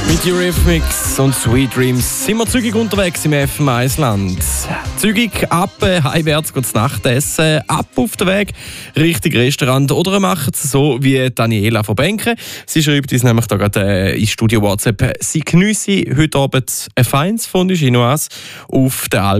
Mit Eurythmics und Sweet Dreams sind wir zügig unterwegs im FM1-Land. Zügig ab, heimwärts geht das Nachtessen, ab auf den Weg, Richtung Restaurant. Oder macht es so wie Daniela von Benke. Sie schreibt uns nämlich da gerade ins Studio WhatsApp, sie geniesse heute Abend ein feines Fondue Chinoise auf der Alp.